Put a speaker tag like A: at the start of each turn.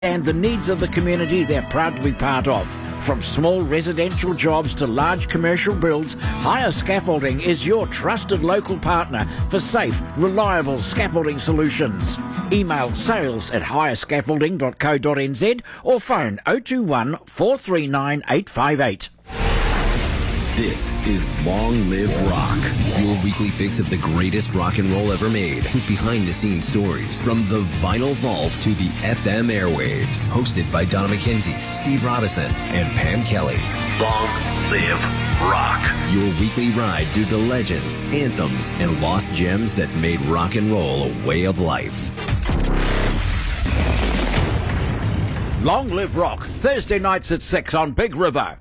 A: and the needs of the community they're proud to be part of. From small residential jobs to large commercial builds, Hire Scaffolding is your trusted local partner for safe, reliable scaffolding solutions. Email sales@hirescaffolding.co.nz or phone 021 439 858.
B: This is Long Live Rock, your weekly fix of the greatest rock and roll ever made, with behind-the-scenes stories from the vinyl vault to the FM airwaves. Hosted by Donna McKenzie, Steve Robison, and Pam Kelly. Long Live Rock, your weekly ride through the legends, anthems, and lost gems that made rock and roll a way of life.
A: Long Live Rock, Thursday nights at 6 on Big River.